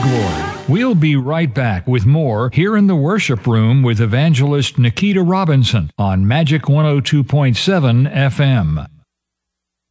Lord. We'll be right back with more here in the worship room with evangelist Nikita Robinson on Magic 102.7 FM.